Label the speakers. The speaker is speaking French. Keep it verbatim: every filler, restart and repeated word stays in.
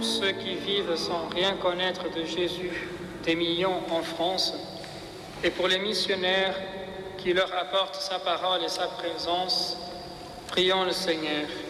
Speaker 1: ceux qui vivent sans rien connaître de Jésus, des millions en France, et pour les missionnaires qui leur apportent sa parole et sa présence, prions le Seigneur.